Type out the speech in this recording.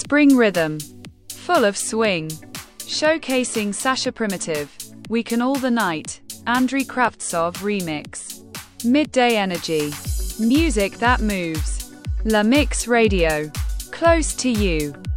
Spring rhythm, full of swing, showcasing Sasha Primitive, We Can All the Night, Andriy Kravtsov remix. Midday energy, music that moves. La Mix Radio, close to you.